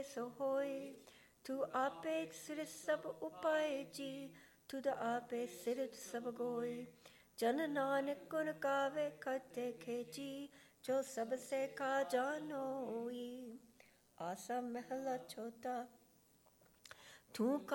सो होय। तू आपे सिर सब उपाय जी, तुद आपे सिर सब गोय। जन नानक गुण गावे खते खेची, जो सब से का जानोई। आसा महला छोटा तू